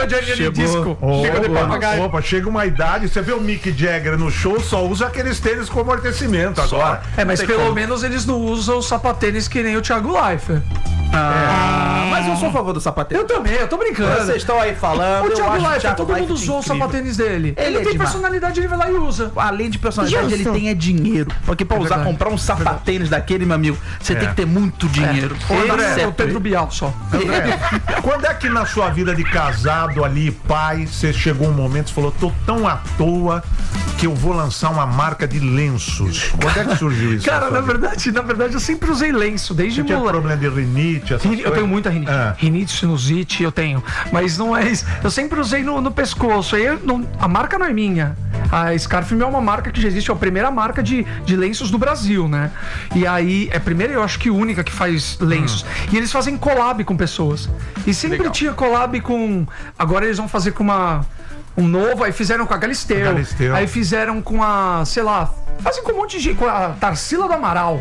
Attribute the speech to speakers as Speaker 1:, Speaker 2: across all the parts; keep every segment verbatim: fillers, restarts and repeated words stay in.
Speaker 1: de hernia de disco.
Speaker 2: Opa, opa, chega uma idade, você vê o Mick Jagger no show, só usa aqueles tênis com amortecimento agora.
Speaker 1: É, mas pelo como. menos eles não usam sapatênis que nem o Thiago Leifert.
Speaker 3: Ah, é. Mas eu sou a favor do sapatênis.
Speaker 1: Eu também, eu tô brincando.
Speaker 3: Vocês estão aí falando.
Speaker 1: O Thiago Leifert,
Speaker 3: Thiago
Speaker 1: todo mundo usou o sapatênis dele.
Speaker 3: Ele,
Speaker 1: ele
Speaker 3: é
Speaker 1: tem
Speaker 3: demais.
Speaker 1: personalidade, ele vai lá e usa.
Speaker 3: Além de personalidade, Justo. ele tem é dinheiro. Porque pra é usar, verdade. comprar um sapatênis daquele, meu amigo, você é. tem que ter muito dinheiro.
Speaker 1: É. Ele André, é o Pedro Bial só.
Speaker 2: André, quando é que na sua vida de casado ali, pai, você chegou um momento e falou, tô tão à toa que eu vou lançar uma marca de lenços. Quando é que surgiu isso?
Speaker 1: Cara, na verdade, na verdade, eu sempre usei lenço, desde
Speaker 2: moleque. Você tinha problema de rinite?
Speaker 1: Eu coisas? tenho muita rinite. É. Rinite, sinusite, eu tenho. Mas não é isso. Eu sempre usei no, no pescoço. Aí eu não, a marca não é minha. A Scarfilm é uma marca que já existe, é a primeira marca de, de lenços do Brasil, né? E aí, é a primeira e eu acho que única que faz lenços. Hum. E eles fazem collab com pessoas. E sempre Legal. tinha collab com... Agora eles vão fazer com uma... Um novo, aí fizeram com a Galisteu, a Galisteu. Aí fizeram com a, sei lá, fazem com um monte de gente, com a Tarsila do Amaral.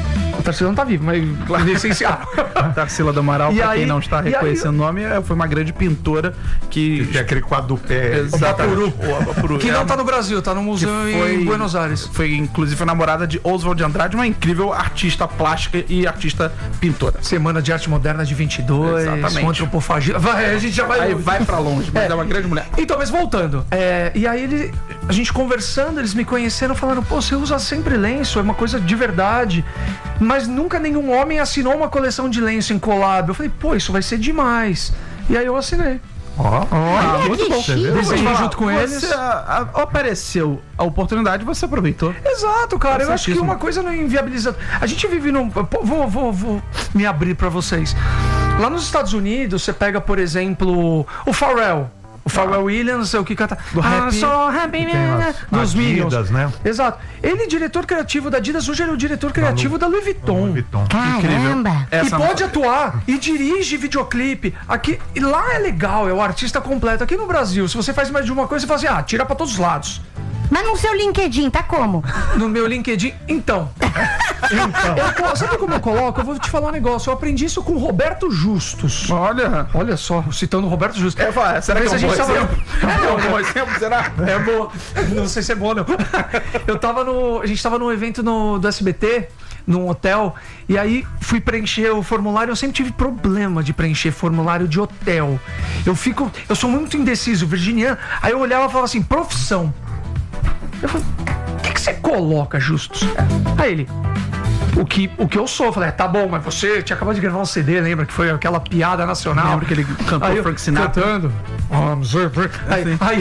Speaker 1: O Tarsila não tá vivo, mas licenciaram.
Speaker 3: Tarsila do Amaral, pra
Speaker 1: aí,
Speaker 3: quem não está reconhecendo o nome, foi uma grande pintora que...
Speaker 2: que tem aquele quadro do pé.
Speaker 3: Exatamente. O Bapuru.
Speaker 1: Que não tá no Brasil, tá no museu foi, em Buenos Aires.
Speaker 3: Foi, inclusive, foi namorada de Oswald de Andrade, uma incrível artista plástica e artista pintora.
Speaker 1: Semana de Arte Moderna de vinte e dois,
Speaker 3: Exatamente.
Speaker 1: com antropofagia. Vai, a gente já vai...
Speaker 3: Aí vai pra longe, mas é, é uma grande mulher.
Speaker 1: Então, mas voltando. É, e aí, ele, a gente conversando, eles me conheceram, falando, pô, você usa sempre lenço, é uma coisa de verdade. Mas nunca nenhum homem assinou uma coleção de lenço em collab. Eu falei, pô, isso vai ser demais. E aí eu assinei.
Speaker 2: Ó, oh,
Speaker 1: ah, muito bom.
Speaker 3: Desenhei
Speaker 1: junto com
Speaker 3: você,
Speaker 1: eles.
Speaker 3: A, a, apareceu a oportunidade, você aproveitou.
Speaker 1: Exato, cara. Eu acho que uma coisa não inviabiliza. A gente vive num. Vou, vou, vou me abrir pra vocês. Lá nos Estados Unidos, você pega, por exemplo, o Pharrell. O Pharrell Williams é o que canta
Speaker 3: do
Speaker 1: ah, só happy man, dos Minions,
Speaker 2: né?
Speaker 1: Exato. Ele é diretor criativo da Adidas, hoje ele é o diretor criativo da Louis Vuitton. Louis Vuitton.
Speaker 4: Caramba!
Speaker 1: E pode atuar e dirige videoclipe. Aqui, e lá é legal, é o artista completo. Aqui no Brasil, se você faz mais de uma coisa, você fala assim, ah, tira pra todos os lados.
Speaker 4: Mas no seu LinkedIn, tá como?
Speaker 1: No meu LinkedIn, então. então. Eu, sabe como eu coloco? Eu vou te falar um negócio. Eu aprendi isso com o Roberto Justus.
Speaker 3: Olha.
Speaker 1: Olha só, citando o Roberto Justus.
Speaker 3: É, vai, será que é um bom exemplo? É um bom exemplo, será?
Speaker 1: É bom. Não sei se é bom, não. Eu tava no... A gente tava num evento no, do S B T, num hotel, e aí fui preencher o formulário. Eu sempre tive problema de preencher formulário de hotel. Eu fico... Eu sou muito indeciso, virginiano. Aí eu olhava e falava assim, profissão. Eu falei, o que, que você coloca, Justus? Aí ele, o que, o que eu sou. Eu falei, tá bom, mas você tinha acabado de gravar um C D, lembra? Que foi aquela piada nacional.
Speaker 3: Lembra que ele cantou
Speaker 1: aí
Speaker 3: Frank Sinatra?
Speaker 1: Cantando. Aí, aí, aí,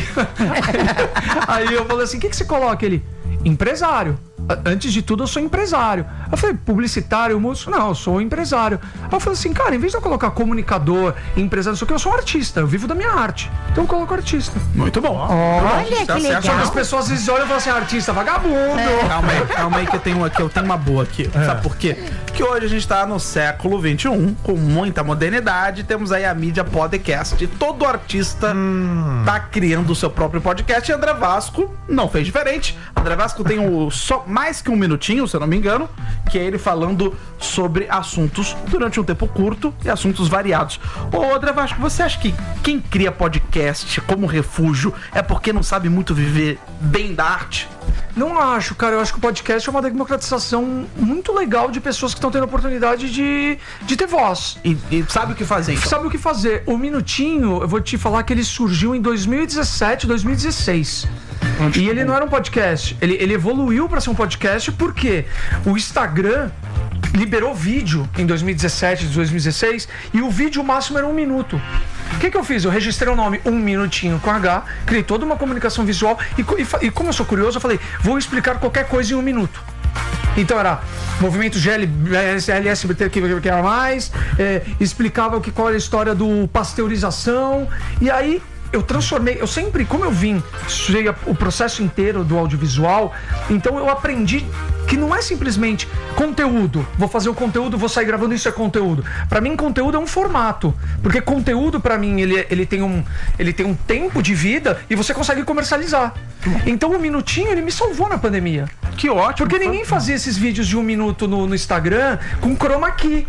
Speaker 1: aí eu falei assim, o que, que você coloca? Ele, empresário. Antes de tudo, eu sou empresário. Eu falei, publicitário, músico? Não, eu sou empresário. Aí eu falei assim, cara, em vez de eu colocar comunicador, empresário, não sei o que, eu sou um artista, eu vivo da minha arte. Então eu coloco artista.
Speaker 3: Muito bom.
Speaker 4: Olha que legal.
Speaker 1: Só que as pessoas às vezes olham e falam assim, artista vagabundo.
Speaker 3: É. Calma aí, calma aí que eu tenho aqui, eu tenho uma boa aqui. É. Sabe por quê? Porque hoje a gente tá no século vinte e um, com muita modernidade, temos aí a mídia podcast. E todo artista hum. tá criando o seu próprio podcast. E André Vasco não fez diferente. André Vasco tem o só mais que um minutinho, se eu não me engano, que é ele falando sobre assuntos durante um tempo curto e assuntos variados. Ô, André Vasco, você acha que quem cria podcast como refúgio é porque não sabe muito viver bem da arte?
Speaker 1: Não acho, cara. Eu acho que o podcast é uma democratização muito legal de pessoas que estão tendo a oportunidade de, de ter voz.
Speaker 3: E, e sabe o que fazer, então?
Speaker 1: Sabe o que fazer. O Minutinho, eu vou te falar que ele surgiu em dois mil e dezessete, dois mil e dezesseis. Onde e ele não era um podcast. Ele, ele evoluiu para ser um podcast porque o Instagram liberou vídeo em dois mil e dezessete, dois mil e dezesseis, e o vídeo máximo era um minuto. O que que eu fiz? Eu registrei o nome Um Minutinho com H, criei toda uma comunicação visual e, e, e como eu sou curioso, eu falei, vou explicar qualquer coisa em um minuto. Então era movimento G L S B T que era mais, é, explicava o que, qual era a história do pasteurização, e aí eu transformei, eu sempre, como eu vim, estudei o processo inteiro do audiovisual, então eu aprendi que não é simplesmente conteúdo, vou fazer o conteúdo, vou sair gravando, isso é conteúdo. Pra mim, conteúdo é um formato, porque conteúdo pra mim, ele, ele, tem um, ele tem um tempo de vida e você consegue comercializar. Então o Minutinho, ele me salvou na pandemia.
Speaker 3: Que ótimo.
Speaker 1: Porque ninguém fazia esses vídeos de um minuto no, no Instagram com chroma key.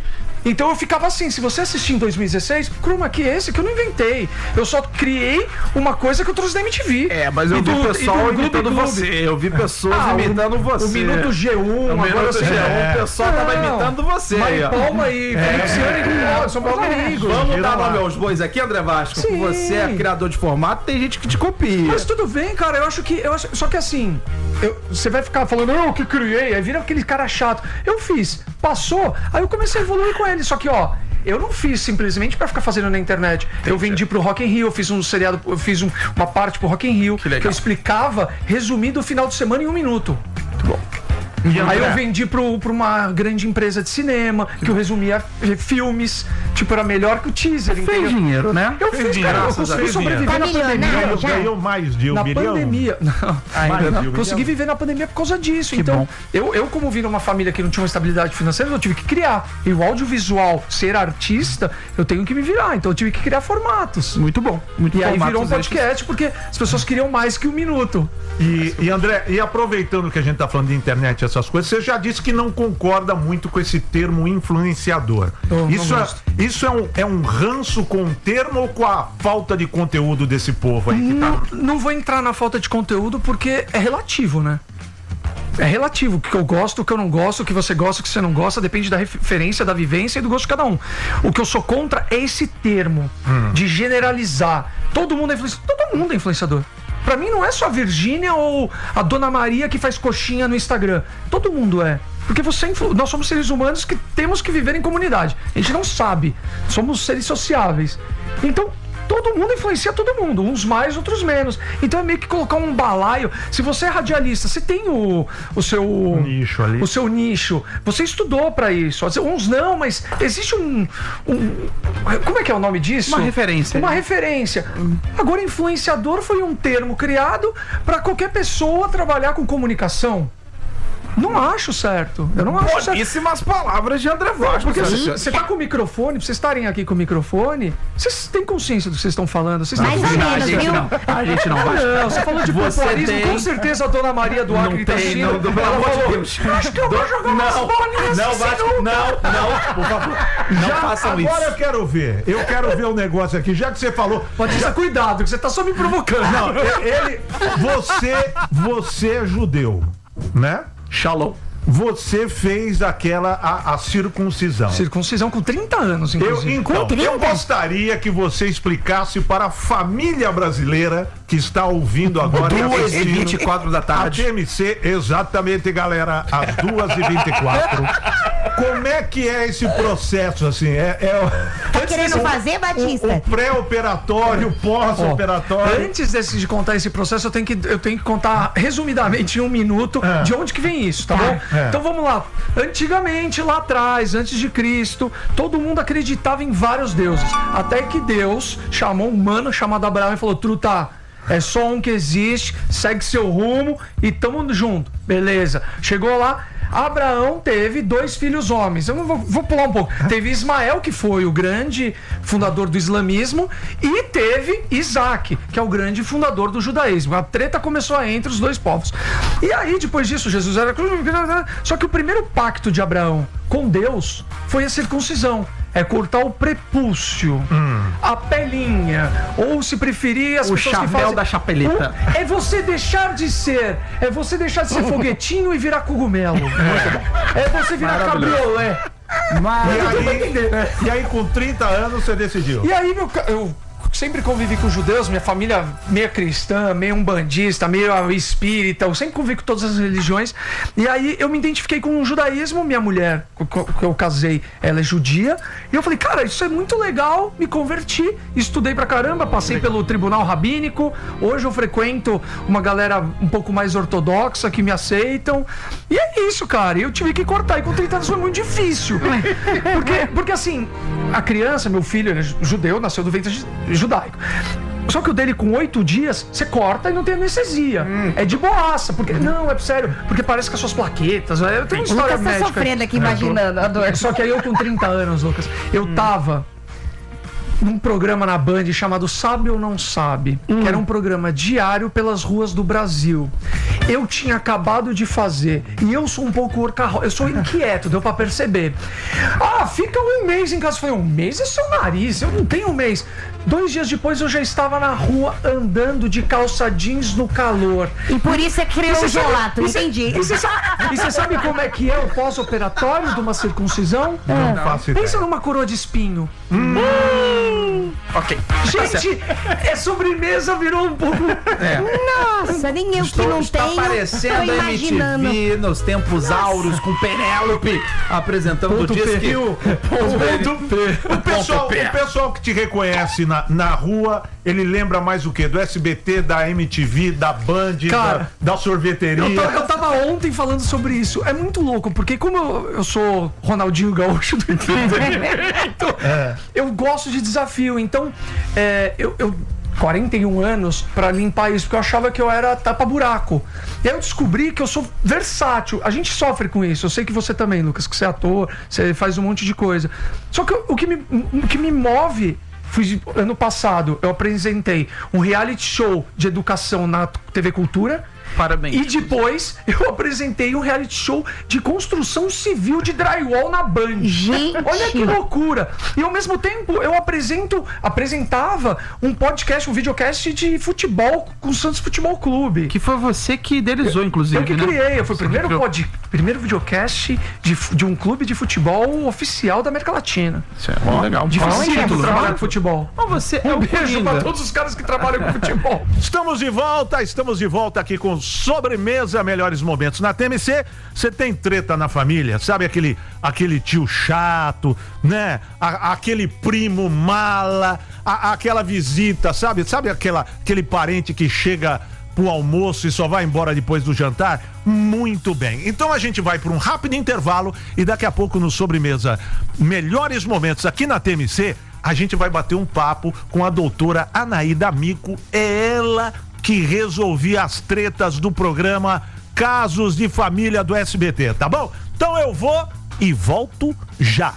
Speaker 1: Então eu ficava assim, se você assistir em dois mil e dezesseis, chroma key esse que eu não inventei. Eu só criei uma coisa que eu trouxe da M T V.
Speaker 3: É, mas eu
Speaker 1: E
Speaker 3: vi
Speaker 1: do-
Speaker 3: pessoal
Speaker 1: e do
Speaker 3: imitando
Speaker 1: Gloob Gloob.
Speaker 3: você. Eu vi pessoas
Speaker 1: Ah, o-
Speaker 3: imitando você.
Speaker 1: O Minuto G um,
Speaker 3: O
Speaker 1: agora
Speaker 3: Minuto
Speaker 1: você...
Speaker 3: G um, o pessoal tava
Speaker 1: Não.
Speaker 3: imitando você. aí, ó.
Speaker 1: Mari Palma e Feliciano e são meus amigos.
Speaker 3: Vamos
Speaker 2: Gira
Speaker 3: dar
Speaker 2: lá.
Speaker 3: nome aos bois aqui, André Vasco?
Speaker 1: Sim.
Speaker 3: Você é criador de formato, tem gente que te copia.
Speaker 1: Mas tudo bem, cara, eu acho que. Eu acho, só que assim, eu- você vai ficar falando, eu que criei, aí vira aquele cara chato. Eu fiz, passou, aí eu comecei a evoluir com ele. Só que, ó, eu não fiz simplesmente pra ficar fazendo na internet. Eu vendi pro Rock in Rio, eu fiz um seriado, eu fiz um- uma parte pro Rock in Rio, que,
Speaker 3: legal.
Speaker 1: eu explicava, resumindo o final de semana em um minuto.
Speaker 3: E
Speaker 1: Aí
Speaker 3: André?
Speaker 1: eu vendi pro, pra uma grande empresa de cinema, que eu resumia eh, filmes, tipo, era melhor que o teaser,
Speaker 3: Fez
Speaker 1: entendeu?
Speaker 3: dinheiro, né?
Speaker 1: Eu fiz,
Speaker 2: dinheiro,
Speaker 1: cara, eu
Speaker 2: graças a
Speaker 1: consegui
Speaker 2: Deus.
Speaker 1: sobreviver
Speaker 4: Tá
Speaker 1: na pandemia.
Speaker 4: milionário
Speaker 2: Ganhou,
Speaker 4: já?
Speaker 2: ganhou mais de um
Speaker 1: Na
Speaker 2: bilhão?
Speaker 1: pandemia. Não,
Speaker 2: Mais
Speaker 1: não.
Speaker 2: de um
Speaker 1: Consegui
Speaker 2: bilhão?
Speaker 1: viver na pandemia por causa disso.
Speaker 3: Que
Speaker 1: então,
Speaker 3: bom.
Speaker 1: eu, eu, como vim numa família que não tinha uma estabilidade financeira, eu tive que criar. E o audiovisual, ser artista, eu tenho que me virar. Então eu tive que criar formatos.
Speaker 3: Muito bom. Muito
Speaker 1: E aí
Speaker 3: formatos
Speaker 1: virou um
Speaker 3: esses.
Speaker 1: podcast, porque as pessoas queriam mais que um minuto.
Speaker 2: E, e André, e aproveitando que a gente tá falando de internet e essas coisas, você já disse que não concorda muito com esse termo influenciador.
Speaker 1: Eu não
Speaker 2: isso é,
Speaker 1: gosto.
Speaker 2: isso é, um, é um ranço com o termo ou com a falta de conteúdo desse povo aí que tá?
Speaker 1: Não, não vou entrar na falta de conteúdo porque é relativo, né? É relativo, o que eu gosto, o que eu não gosto, o que você gosta, o que você não gosta, depende da referência, da vivência e do gosto de cada um. O que eu sou contra é esse termo de generalizar. Todo mundo é influenciador. Todo mundo é influenciador. Pra mim não é só a Virgínia ou a Dona Maria que faz coxinha no Instagram. Todo mundo é. Porque você é influ... nós somos seres humanos que temos que viver em comunidade. A gente não sabe. Somos seres sociáveis. Então, todo mundo influencia todo mundo, uns mais, outros menos. Então é meio que colocar um balaio. Se você é radialista, você tem o, o seu
Speaker 2: Nicho ali.
Speaker 1: o seu nicho. Você estudou pra isso. Uns não, mas existe um, um- como é que é o nome disso?
Speaker 3: Uma referência.
Speaker 1: Uma referência. Agora, influenciador foi um termo criado pra qualquer pessoa trabalhar com comunicação. Não acho certo. Eu não acho certo.
Speaker 3: Boníssimas palavras de André Vasco.
Speaker 1: Porque
Speaker 3: senhoras e
Speaker 1: você
Speaker 3: senhores.
Speaker 1: você tá com o microfone, pra vocês estarem aqui com o microfone, vocês têm consciência do que vocês estão falando? Vocês
Speaker 4: Mais
Speaker 1: têm
Speaker 4: ou
Speaker 3: a
Speaker 4: menos,
Speaker 3: gente
Speaker 4: viu?
Speaker 3: não. A gente não vai.
Speaker 1: Não, você falou de
Speaker 3: Você
Speaker 1: popularismo,
Speaker 3: tem-
Speaker 1: com certeza a Dona Maria do Acre
Speaker 3: Não
Speaker 1: tá
Speaker 3: tem,
Speaker 1: assistindo.
Speaker 3: não, pelo
Speaker 1: Ela
Speaker 3: amor de
Speaker 1: falou,
Speaker 3: Deus.
Speaker 1: acho que eu vou jogar umas
Speaker 3: Não,
Speaker 1: bolinhas
Speaker 3: não,
Speaker 1: assim,
Speaker 3: Vasco,
Speaker 1: não.
Speaker 3: não, não, por favor. Não
Speaker 2: Já,
Speaker 3: façam isso.
Speaker 2: agora eu quero ver. Eu quero ver o negócio aqui. Já que você falou.
Speaker 1: Pode ter cuidado, que você tá só me provocando.
Speaker 2: Não, ele. Você. Você é judeu, né?
Speaker 3: Shalom.
Speaker 2: Você fez aquela. A, a circuncisão.
Speaker 1: Circuncisão com trinta anos,
Speaker 2: Eu,
Speaker 1: inclusive.
Speaker 2: então, eu gostaria que você explicasse para a família brasileira que está ouvindo agora e
Speaker 3: duas e
Speaker 2: assistindo
Speaker 3: vinte e quatro da
Speaker 2: a
Speaker 3: tarde.
Speaker 2: T M C, exatamente, galera, às duas e vinte e quatro. Como é que é esse processo, assim? É, é
Speaker 4: Tá querendo fazer,
Speaker 2: o,
Speaker 4: Batista?
Speaker 2: o pré-operatório, o pós-operatório.
Speaker 1: Antes desse, de contar esse processo, eu tenho que, eu tenho que contar resumidamente em um minuto
Speaker 2: É.
Speaker 1: de onde que vem isso, tá,
Speaker 4: Tá.
Speaker 1: bom?
Speaker 2: É.
Speaker 1: Então vamos lá. Antigamente, lá atrás, antes de Cristo, todo mundo acreditava em vários deuses. Até que Deus chamou um mano chamado Abraão e falou: Truta, é só um que existe, segue seu rumo e tamo junto. Beleza. Chegou lá. Abraão teve dois filhos homens. Eu não vou, vou pular um pouco. Teve Ismael, que foi o grande fundador do islamismo, e teve Isaac, que é o grande fundador do judaísmo. A treta começou aí entre os dois povos. E aí, depois disso, Jesus era... Só que o primeiro pacto de Abraão com Deus foi a circuncisão. É cortar o prepúcio, a pelinha, ou se preferir, as
Speaker 3: O
Speaker 1: pessoas que
Speaker 3: chapéu
Speaker 1: fazem...
Speaker 3: da chapeleta.
Speaker 1: O- É você deixar de ser, é você deixar de ser foguetinho e virar cogumelo. É você virar cabriolé.
Speaker 2: E aí, e aí, com trinta anos, você decidiu.
Speaker 1: E aí, meu, ca- eu sempre convivi com judeus, minha família meio cristã, meio umbandista, meio espírita, eu sempre convivi com todas as religiões. E aí eu me identifiquei com o judaísmo, minha mulher, com com- que eu casei, ela é judia. E eu falei, cara, isso é muito legal, me converti, estudei pra caramba, passei pelo tribunal rabínico. Hoje eu frequento uma galera um pouco mais ortodoxa que me aceitam. E é isso, cara. Eu tive que cortar, e com trinta anos foi muito difícil. Porque, porque assim, a criança, meu filho, ele é judeu, nasceu do ventre judaico. Só que o dele, com oito dias, você corta e não tem anestesia. É de boaça. Porque, não, é sério. Porque parece que as suas plaquetas. Eu tenho uma
Speaker 4: O Lucas
Speaker 1: história
Speaker 4: tá
Speaker 1: médica.
Speaker 4: sofrendo aqui, imaginando a dor.
Speaker 1: Só que aí eu com trinta anos, Lucas, eu tava num programa na Band chamado Sabe ou Não Sabe, que era um programa diário pelas ruas do Brasil. eu tinha acabado de fazer. E eu sou um pouco orcarro, eu sou inquieto, deu pra perceber. Ah, fica um mês em casa. Eu falei, um mês é seu nariz, eu não tenho um mês. Dois dias depois eu já estava na rua andando de calça jeans no calor.
Speaker 4: E por isso é que criou o gelato, entendi.
Speaker 1: E você sabe, e você sabe como é que é o pós-operatório de uma circuncisão?
Speaker 2: Não faço ideia.
Speaker 1: Pensa numa coroa de espinho.
Speaker 3: Hum. Ok.
Speaker 1: Gente, é sobremesa, virou um pouco...
Speaker 4: Nossa, nem eu
Speaker 3: Estou,
Speaker 4: que não
Speaker 3: está
Speaker 4: tenho,
Speaker 3: aparecendo
Speaker 4: tô
Speaker 3: a
Speaker 4: imaginando.
Speaker 3: M T V nos tempos áureos com Penélope apresentando o
Speaker 1: Ponto P.
Speaker 3: disque. O
Speaker 2: O pessoal, o pessoal que te reconhece na, na rua, ele lembra mais o quê? Do S B T, da M T V, da Band,
Speaker 1: Cara,
Speaker 2: da, da sorveteria?
Speaker 1: Eu, tô- eu tava ontem falando sobre isso. É muito louco, porque como eu, eu sou Ronaldinho Gaúcho do entretenimento, eu gosto de desafio. Então, é, eu, eu quarenta e um anos pra limpar isso, porque eu achava que eu era tapa-buraco. E aí eu descobri que eu sou versátil. A gente sofre com isso. Eu sei que você também, Lucas, que você é ator, você faz um monte de coisa. Só que o que me, o que me move... Fui, ano passado, eu apresentei um reality show de educação na T V Cultura.
Speaker 3: Parabéns.
Speaker 1: E depois eu apresentei um reality show de construção civil de drywall na Band.
Speaker 4: Gente!
Speaker 1: Olha que loucura! E ao mesmo tempo eu apresento, apresentava um podcast, um videocast de futebol com o Santos Futebol Clube.
Speaker 3: Que foi você que idealizou, inclusive,
Speaker 1: Eu que
Speaker 3: né?
Speaker 1: criei, eu fui o
Speaker 3: Você
Speaker 1: primeiro,
Speaker 3: criou.
Speaker 1: pod, primeiro videocast de, fu- de um clube de futebol oficial da América Latina.
Speaker 3: Isso é muito legal.
Speaker 1: Dificílimo trabalhar com futebol.
Speaker 3: Mas você é
Speaker 1: Um
Speaker 3: o
Speaker 1: beijo
Speaker 3: Coringa.
Speaker 1: pra todos os caras que trabalham com futebol.
Speaker 2: Estamos de volta, estamos de volta aqui com Sobremesa Melhores Momentos. Na T M C, você tem treta na família, sabe aquele, aquele tio chato, né? A- aquele primo mala, a- aquela visita, sabe? Sabe aquela, aquele parente que chega pro almoço e só vai embora depois do jantar? Muito bem. Então a gente vai por um rápido intervalo e daqui a pouco no Sobremesa Melhores Momentos aqui na T M C, a gente vai bater um papo com a doutora Anaída Mico. É ela que resolvia as tretas do programa Casos de Família do S B T, tá bom? Então eu vou e volto já.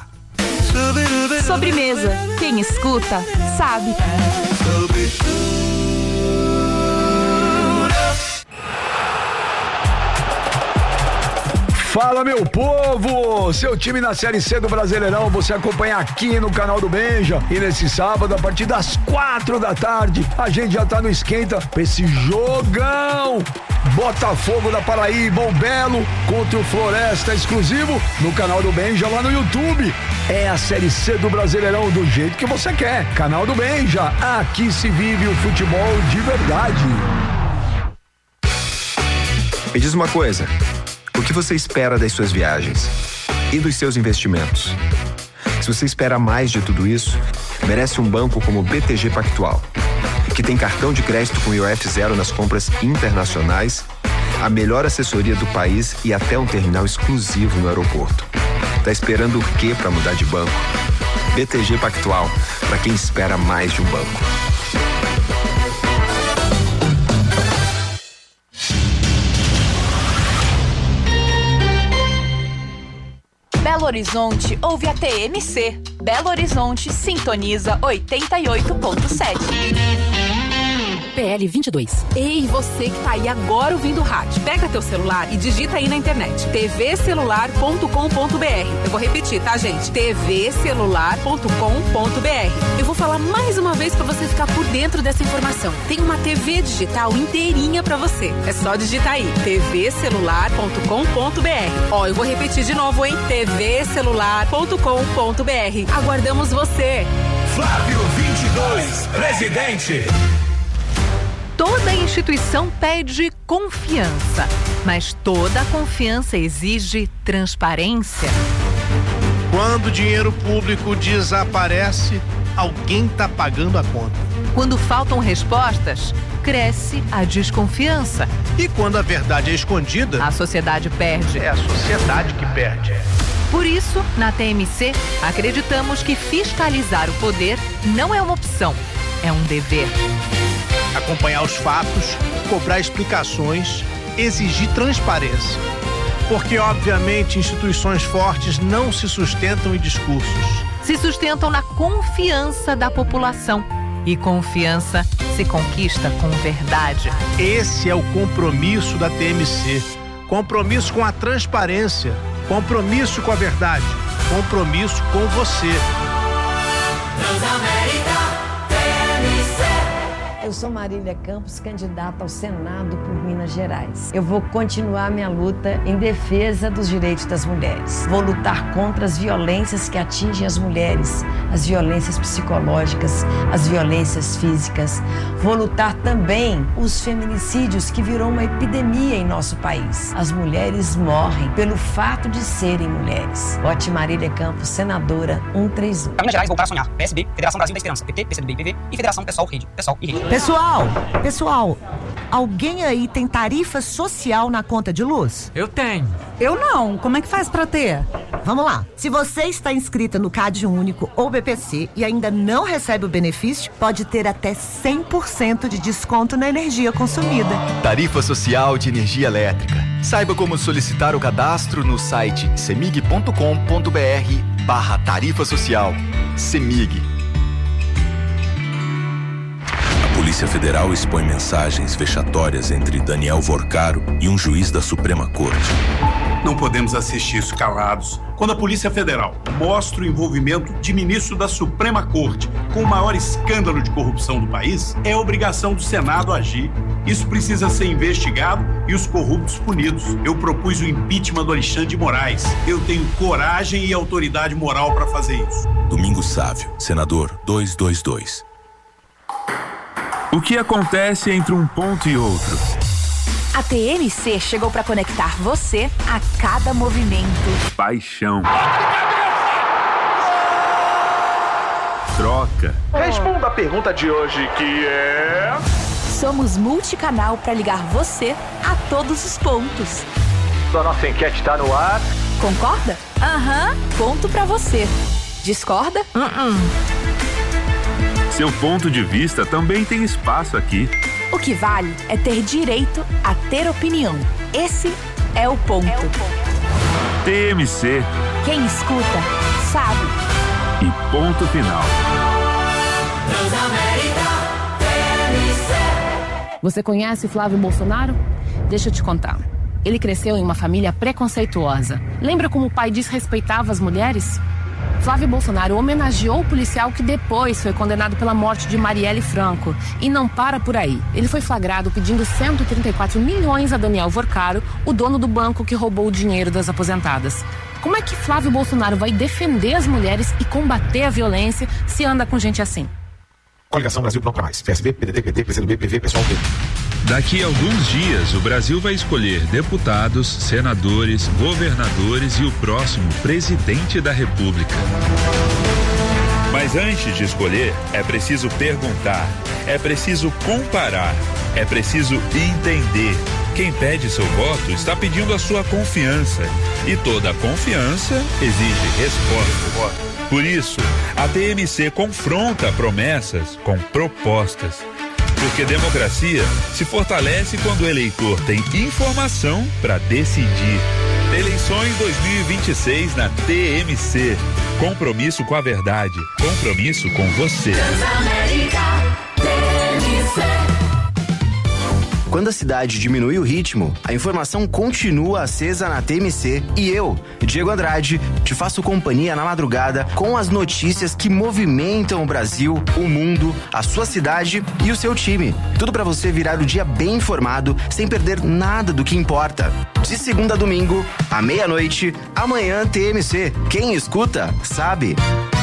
Speaker 5: Sobremesa. Quem escuta, sabe.
Speaker 6: Fala, meu povo! Seu time na Série C do Brasileirão você acompanha aqui no canal do Benja. E nesse sábado, a partir das quatro da tarde, a gente já tá no esquenta pra esse jogão! Botafogo da Paraíba, o Belo contra o Floresta, exclusivo no canal do Benja lá no YouTube. É a Série C do Brasileirão do jeito que você quer. Canal do Benja, aqui se vive o futebol de verdade.
Speaker 7: Me diz uma coisa, o que você espera das suas viagens e dos seus investimentos? Se você espera mais de tudo isso, merece um banco como o B T G Pactual, que tem cartão de crédito com I O F zero nas compras internacionais, a melhor assessoria do país e até um terminal exclusivo no aeroporto. Tá esperando o quê para mudar de banco? B T G Pactual, para quem espera mais de um banco.
Speaker 5: Belo Horizonte ouve a T M C. Belo Horizonte sintoniza oitenta e oito ponto sete. P L vinte e dois. Ei, você que tá aí agora ouvindo o rádio, pega teu celular e digita aí na internet t v celular ponto com ponto b r. Eu vou repetir, tá, gente? t v celular ponto com ponto b r. Eu vou falar mais uma vez pra você ficar por dentro dessa informação. Tem uma T V digital inteirinha pra você. É só digitar aí t v celular ponto com ponto b r. Ó, eu vou repetir de novo, hein? t v celular ponto com ponto b r. Aguardamos você.
Speaker 8: Flávio vinte e dois, presidente.
Speaker 9: Toda instituição pede confiança, mas toda confiança exige transparência.
Speaker 10: Quando o dinheiro público desaparece, alguém está pagando a conta.
Speaker 9: Quando faltam respostas, cresce a desconfiança.
Speaker 10: E quando a verdade é escondida,
Speaker 9: A sociedade perde.
Speaker 10: é a sociedade que perde.
Speaker 9: Por isso, na T M C, acreditamos que fiscalizar o poder não é uma opção, é um dever.
Speaker 10: Acompanhar os fatos, cobrar explicações, exigir transparência. Porque, obviamente, instituições fortes não se sustentam em discursos.
Speaker 9: Se sustentam na confiança da população. E confiança se conquista com verdade.
Speaker 10: Esse é o compromisso da T M C. Compromisso com a transparência. Compromisso com a verdade. Compromisso com você.
Speaker 11: Transamérica T M C.
Speaker 12: Eu sou Marília Campos, candidata ao Senado por Minas Gerais. Eu vou continuar minha luta em defesa dos direitos das mulheres. Vou lutar contra as violências que atingem as mulheres, as violências psicológicas, as violências físicas. Vou lutar também os feminicídios, que virou uma epidemia em nosso país. As mulheres morrem pelo fato de serem mulheres. Vote Marília Campos, senadora cento e trinta e um.
Speaker 13: Minas Gerais, voltar a sonhar. P S B, Federação Brasil da Esperança. P T, P C do B, P V e Federação Pessoal Rede. Pessoal e Rede.
Speaker 14: Pessoal, pessoal, alguém aí tem tarifa social na conta de luz?
Speaker 1: Eu tenho.
Speaker 14: Eu não. Como é que faz pra ter? Vamos lá. Se você está inscrita no CAD Único ou B P C e ainda não recebe o benefício, pode ter até cem por cento de desconto na energia consumida.
Speaker 15: Tarifa Social de Energia Elétrica. Saiba como solicitar o cadastro no site semig ponto com ponto br barra tarifa social. Semig.
Speaker 16: A Polícia Federal expõe mensagens vexatórias entre Daniel Vorcaro e um juiz da Suprema Corte.
Speaker 17: Não podemos assistir isso calados. Quando a Polícia Federal mostra o envolvimento de ministro da Suprema Corte com o maior escândalo de corrupção do país, é obrigação do Senado agir. Isso precisa ser investigado e os corruptos punidos. Eu propus o impeachment do Alexandre de Moraes. Eu tenho coragem e autoridade moral para fazer isso.
Speaker 16: Domingos Sávio, senador duzentos e vinte e dois.
Speaker 18: O que acontece entre um ponto e outro?
Speaker 5: A T M C chegou para conectar você a cada movimento.
Speaker 18: Paixão. Troca.
Speaker 19: Responda a pergunta de hoje, que é...
Speaker 5: Somos multicanal para ligar você a todos os pontos.
Speaker 19: A nossa enquete está no ar.
Speaker 5: Concorda? Aham, ponto para você. Discorda? Uh-uh.
Speaker 18: Seu ponto de vista também tem espaço aqui.
Speaker 5: O que vale é ter direito a ter opinião. Esse é o ponto. É o ponto.
Speaker 18: T M C.
Speaker 5: Quem escuta, sabe.
Speaker 18: E ponto final.
Speaker 11: Transamérica T M C.
Speaker 20: Você conhece Flávio Bolsonaro? Deixa eu te contar. Ele cresceu em uma família preconceituosa. Lembra como o pai desrespeitava as mulheres? Flávio Bolsonaro homenageou o policial que depois foi condenado pela morte de Marielle Franco. E não para por aí. Ele foi flagrado pedindo cento e trinta e quatro milhões a Daniel Vorcaro, o dono do banco que roubou o dinheiro das aposentadas. Como é que Flávio Bolsonaro vai defender as mulheres e combater a violência se anda com gente assim?
Speaker 21: Coligação Brasil Pronto pra Mais. P S B, P D T, P T, P C do B, P V, Pessoal Rede.
Speaker 22: Daqui a alguns dias, o Brasil vai escolher deputados, senadores, governadores e o próximo presidente da República. Mas antes de escolher, é preciso perguntar, é preciso comparar, é preciso entender. Quem pede seu voto está pedindo a sua confiança. E toda confiança exige resposta. Por isso, a T M C confronta promessas com propostas. Porque democracia se fortalece quando o eleitor tem informação para decidir. Eleições dois mil e vinte e seis na T M C. Compromisso com a verdade. Compromisso com você.
Speaker 11: Transamérica T M C.
Speaker 23: Quando a cidade diminui o ritmo, a informação continua acesa na T M C e eu, Diego Andrade, te faço companhia na madrugada com as notícias que movimentam o Brasil, o mundo, a sua cidade e o seu time. Tudo pra você virar o dia bem informado, sem perder nada do que importa. De segunda a domingo, à meia-noite, amanhã T M C. Quem escuta, sabe.